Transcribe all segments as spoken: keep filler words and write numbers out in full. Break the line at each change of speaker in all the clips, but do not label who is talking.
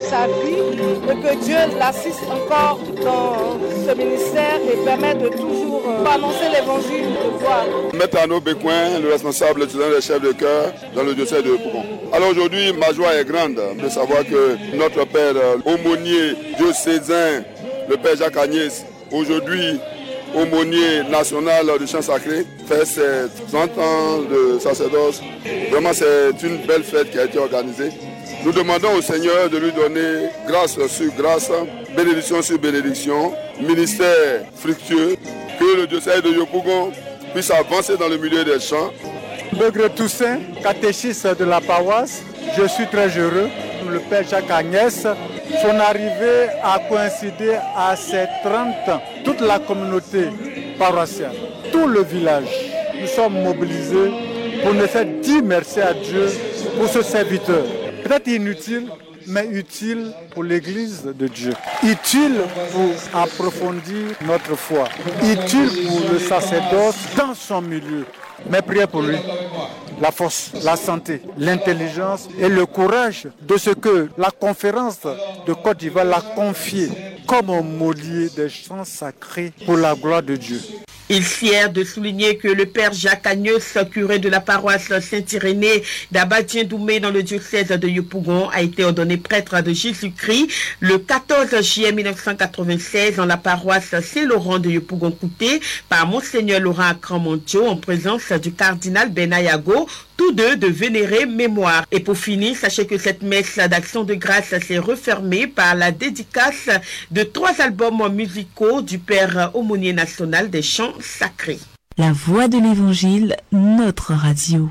sa vie et que Dieu l'assiste encore dans ce ministère et permet de toujours annoncer l'évangile de gloire.
Maître Arnaud Bécoin, le responsable général des chefs de chœur dans le diocèse de Yopougon. Alors aujourd'hui, ma joie est grande de savoir que notre père aumônier diocésain, le père Jacques Agnès, aujourd'hui aumônier national du chant sacré, fait ses trente ans de sacerdoce. Vraiment, c'est une belle fête qui a été organisée. Nous demandons au Seigneur de lui donner grâce sur grâce, bénédiction sur bénédiction, ministère fructueux, que le diocèse de Yopougon puisse avancer dans le milieu des chants.
Begré Toussaint, catéchiste de la paroisse, je suis très heureux. Le père Jacques Agnès, son arrivée a coïncidé à ses trente ans. Toute la communauté paroissiale, tout le village, nous sommes mobilisés pour ne faire dire merci à Dieu pour ce serviteur. Peut-être inutile, mais utile pour l'Église de Dieu. Utile pour approfondir notre foi. Utile pour le sacerdoce dans son milieu. Mais priez pour lui. La force, la santé, l'intelligence et le courage de ce que la conférence de Côte d'Ivoire l'a confié comme aumônier des chants sacrés pour la gloire de Dieu.
Il est fier de souligner que le père Jacques Agnès, curé de la paroisse Saint-Irénée d'Abadien-Doumé dans le diocèse de Yopougon, a été ordonné prêtre de Jésus-Christ le quatorze juillet mille neuf cent quatre-vingt-seize dans la paroisse Saint-Laurent de Yopougon-Kouté par Monseigneur Laurent Akran-Montio en présence du cardinal Benayago, tous deux de vénérée mémoire. Et pour finir, sachez que cette messe d'action de grâce s'est refermée par la dédicace de trois albums musicaux du père aumônier national des chants sacrés.
La voix de l'Évangile, notre radio.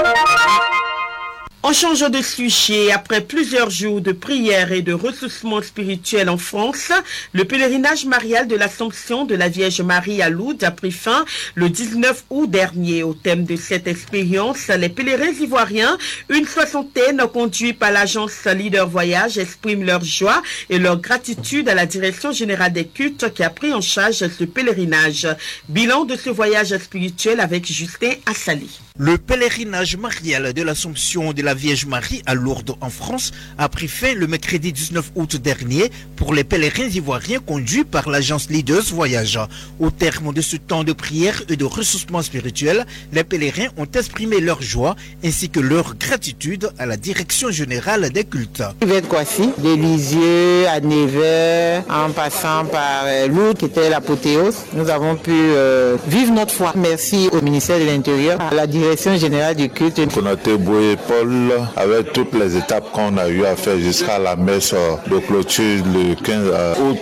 On change de sujet. Après plusieurs jours de prière et de ressourcement spirituel en France, le pèlerinage marial de l'Assomption de la Vierge Marie à Lourdes a pris fin le dix-neuf août dernier. Au thème de cette expérience, les pèlerins ivoiriens, une soixantaine conduits par l'agence Leader Voyage, expriment leur joie et leur gratitude à la Direction générale des cultes qui a pris en charge ce pèlerinage. Bilan de ce voyage spirituel avec Justin Assali.
Le pèlerinage marial de l'Assomption de la Vierge Marie à Lourdes en France a pris fin le mercredi dix-neuf août dernier pour les pèlerins ivoiriens conduits par l'agence Leaders Voyage. Au terme de ce temps de prière et de ressourcement spirituel, les pèlerins ont exprimé leur joie ainsi que leur gratitude à la Direction générale des cultes.
Yvette-Kwasi, de Lisieux à Nevers, en passant par Lourdes qui était l'apothéose, nous avons pu euh, vivre notre foi. Merci au ministère de l'Intérieur, à la Direction générale du culte.
Konaté Boué Paul, avec toutes les étapes qu'on a eu à faire jusqu'à la messe de clôture le quinze août.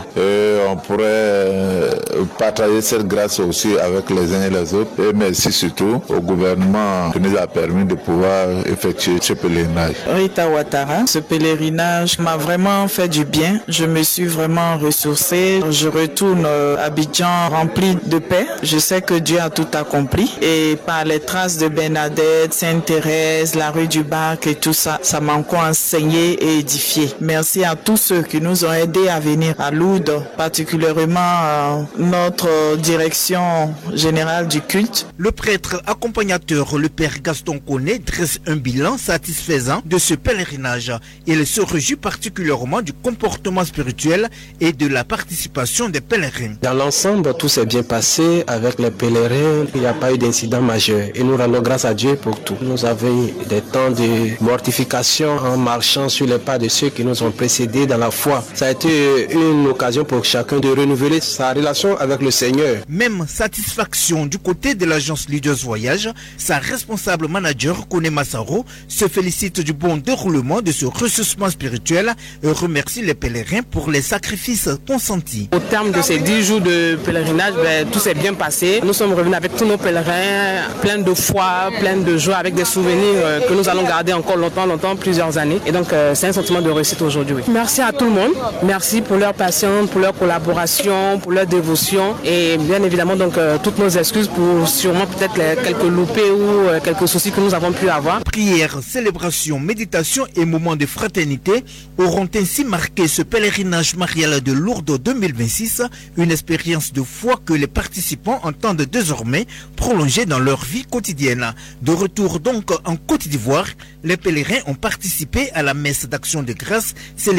Et on pourrait partager cette grâce aussi avec les uns et les autres. Et merci surtout au gouvernement qui nous a permis de pouvoir effectuer ce pèlerinage.
Rita Ouattara, ce pèlerinage m'a vraiment fait du bien. Je me suis vraiment ressourcée. Je retourne à Abidjan rempli de paix. Je sais que Dieu a tout accompli. Et par les traces de Bernadette, Sainte-Thérèse, la rue du Bac et tout ça, ça m'a encore enseigné et édifié. Merci à tous ceux qui nous ont aidés à venir à Lourdes, particulièrement euh, notre direction générale du culte.
Le prêtre accompagnateur, le père Gaston Koné, dresse un bilan satisfaisant de ce pèlerinage. Il se réjouit particulièrement du comportement spirituel et de la participation des pèlerins.
Dans l'ensemble, tout s'est bien passé avec les pèlerins. Il n'y a pas eu d'incident majeur et nous rendons grâce à Dieu pour tout. Nous avons des temps de mortification en marchant sur les pas de ceux qui nous ont précédés dans la foi. Ça a été une occasion pour chacun de renouveler sa relation avec le Seigneur.
Même satisfaction du côté de l'agence Leaders Voyage, sa responsable manager Kone Massaro se félicite du bon déroulement de ce ressourcement spirituel et remercie les pèlerins pour les sacrifices consentis.
Au terme de ces dix jours de pèlerinage, ben, tout s'est bien passé. Nous sommes revenus avec tous nos pèlerins, plein de foi, plein de joie, avec des souvenirs euh, que nous allons garder encore longtemps, longtemps, plusieurs années. Et donc, euh, c'est un sentiment de réussite aujourd'hui. Oui. Merci à tout le monde. Merci pour leur patience, pour leur collaboration, pour leur dévotion. Et bien évidemment, donc, euh, toutes nos excuses pour sûrement peut-être les, quelques loupés ou euh, quelques soucis que nous avons pu avoir.
Prières, célébrations, méditation et moments de fraternité auront ainsi marqué ce pèlerinage marial de Lourdes deux mille vingt-six, une expérience de foi que les participants entendent désormais prolonger dans leur vie quotidienne. De retour donc en Côte d'Ivoire, les pèlerins ont participé à la messe d'action de grâce célébrée